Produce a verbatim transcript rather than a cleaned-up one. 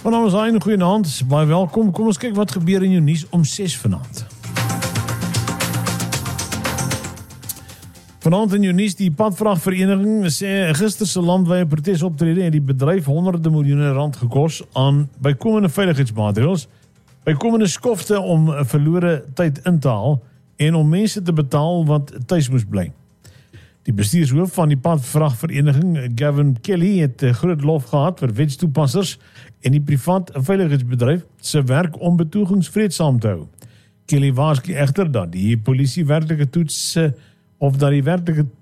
Van ons een goeienaand, baie welkom. Kom ons kyk wat gebeur in jou nuus om ses vanaand. Vanaand in jou nuus, die padvragvereniging sê gister se landwyse protesoptrede het die bedryf honderde miljoene rand gekos aan bykomende veiligheidsmaatreëls, bykomende skofte om verlore tyd in te haal en om mense te betaal wat tuis moes bly. Die bestuurshoof van die padvragvereniging, Gavin Kelly, het groot lof gehad vir wetstoepassers en die privaat veiligheidsbedryf se werk om betogings vreedsaam te hou. Kelly waarsku egter dat die polisie werklike toets of dat die werklike